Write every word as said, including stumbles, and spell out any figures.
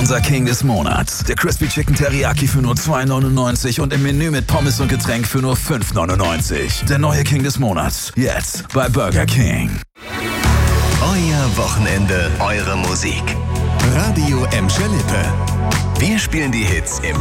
unser King des Monats. Der Crispy Chicken Teriyaki für nur zwei neunundneunzig und im Menü mit Pommes und Getränk für nur fünf neunundneunzig. Der neue King des Monats. Jetzt bei Burger King. Euer Wochenende, eure Musik. Radio Emscher Lippe. Wir spielen die Hits im